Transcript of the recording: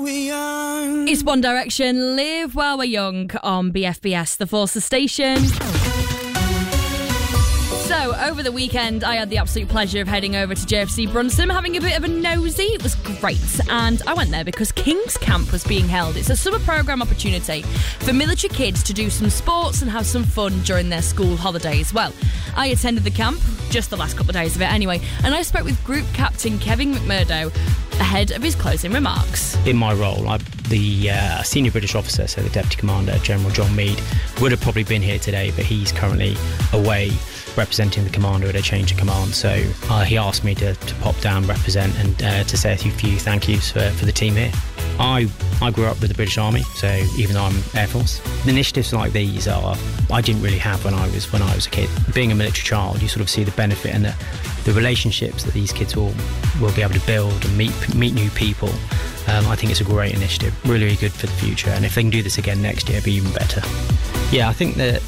we're young. It's One Direction, Live While We're Young on BFBS, the Forces station. So, over the weekend, I had the absolute pleasure of heading over to JFC Brunson, having a bit of a nosy. It was great. And I went there because King's Camp was being held. It's a summer programme opportunity for military kids to do some sports and have some fun during their school holidays. Well, I attended the camp, just the last couple of days of it anyway, and I spoke with Group Captain Kevin McMurdo ahead of his closing remarks. In my role, the senior British officer, so the Deputy Commander, General John Meade, would have probably been here today, but he's currently away representing the commander at a change of command. So he asked me to pop down, represent, and to say a few thank yous for the team here. I grew up with the British Army, so even though I'm Air Force, initiatives like these I didn't really have when I was a kid. Being a military child, you sort of see the benefit and the relationships that these kids will be able to build and meet new people. I think it's a great initiative, really, really good for the future. And if they can do this again next year, it'll be even better. Yeah, I think that